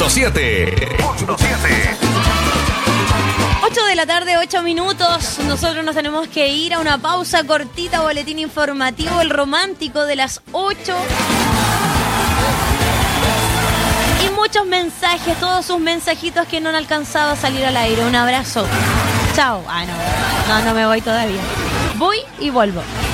8 de la tarde, 8 minutos. Nosotros nos tenemos que ir a una pausa cortita, boletín informativo, el romántico de las 8. Y muchos mensajes, todos sus mensajitos que no han alcanzado a salir al aire. Un abrazo. Chao. No me voy todavía. Voy y vuelvo.